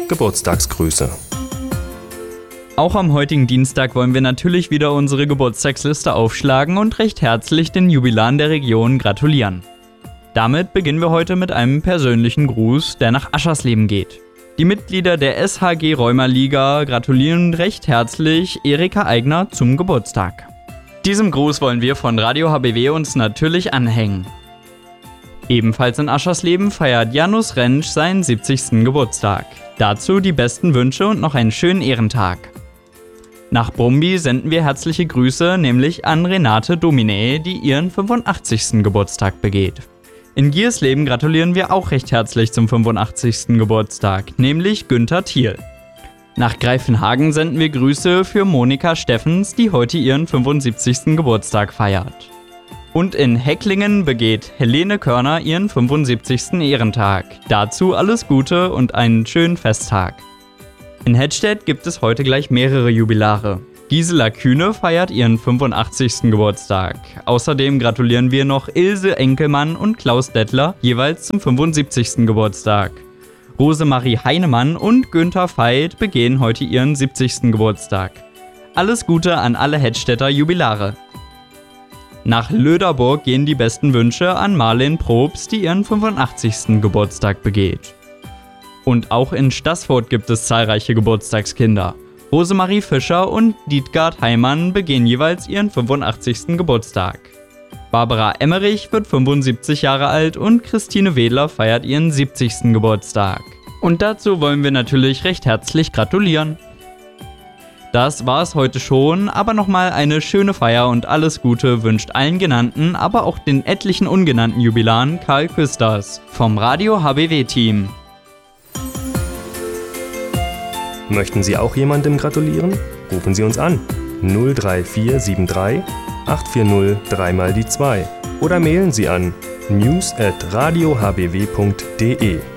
Geburtstagsgrüße. Auch am heutigen Dienstag wollen wir natürlich wieder unsere Geburtstagsliste aufschlagen und recht herzlich den Jubilaren der Region gratulieren. Damit beginnen wir heute mit einem persönlichen Gruß, der nach Aschersleben geht. Die Mitglieder der SHG Rheuma-Liga gratulieren recht herzlich Erika Eigner zum Geburtstag. Diesem Gruß wollen wir von Radio HBW uns natürlich anhängen. Ebenfalls in Aschersleben feiert Janus Rentsch seinen 70. Geburtstag. Dazu die besten Wünsche und noch einen schönen Ehrentag. Nach Brumby senden wir herzliche Grüße, nämlich an Renate Domine, die ihren 85. Geburtstag begeht. In Giersleben gratulieren wir auch recht herzlich zum 85. Geburtstag, nämlich Günther Thiel. Nach Greifenhagen senden wir Grüße für Monika Steffens, die heute ihren 75. Geburtstag feiert. Und in Hecklingen begeht Helene Körner ihren 75. Ehrentag. Dazu alles Gute und einen schönen Festtag. In Hettstedt gibt es heute gleich mehrere Jubilare. Gisela Kühne feiert ihren 85. Geburtstag. Außerdem gratulieren wir noch Ilse Enkelmann und Klaus Dettler jeweils zum 75. Geburtstag. Rosemarie Heinemann und Günther Veit begehen heute ihren 70. Geburtstag. Alles Gute an alle Hettstedter Jubilare. Nach Löderburg gehen die besten Wünsche an Marlene Probst, die ihren 85. Geburtstag begeht. Und auch in Staßfurt gibt es zahlreiche Geburtstagskinder. Rosemarie Fischer und Dietgard Heimann begehen jeweils ihren 85. Geburtstag. Barbara Emmerich wird 75 Jahre alt und Christine Wedler feiert ihren 70. Geburtstag. Und dazu wollen wir natürlich recht herzlich gratulieren. Das war es heute schon, aber nochmal eine schöne Feier und alles Gute wünscht allen genannten, aber auch den etlichen ungenannten Jubilaren Karl Küsters vom Radio HBW-Team. Möchten Sie auch jemandem gratulieren? Rufen Sie uns an 03473 840 3x2 oder mailen Sie an news@radiohbw.de.